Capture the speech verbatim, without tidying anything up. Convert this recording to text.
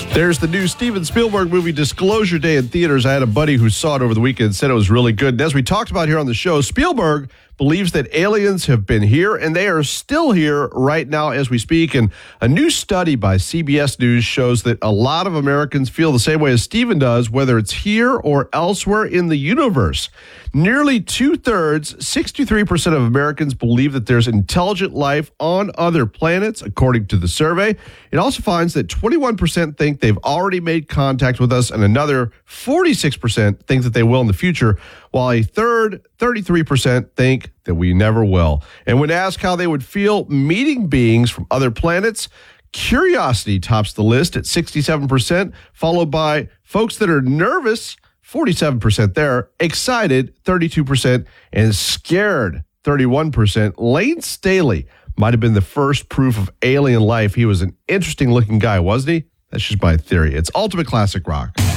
There's the new Steven Spielberg movie Disclosure Day in theaters. I had a buddy who saw it over the weekend and said it was really good. And as we talked about here on the show, Spielberg believes that aliens have been here and they are still here right now as we speak. And a new study by C B S News shows that a lot of Americans feel the same way as Steven does, whether it's here or elsewhere in the universe. Nearly two-thirds, sixty-three percent of Americans believe that there's intelligent life on other planets, according to the survey. It also finds that twenty-one percent think they've already made contact with us, and another forty-six percent think that they will in the future, while a third, thirty-three percent, think that we never will. And when asked how they would feel meeting beings from other planets, curiosity tops the list at sixty-seven percent, followed by folks that are nervous, forty-seven percent there, excited, thirty-two percent, and scared, thirty-one percent. Lane Staley might have been the first proof of alien life. He was an interesting-looking guy, wasn't he? That's just my theory. It's Ultimate Classic Rock.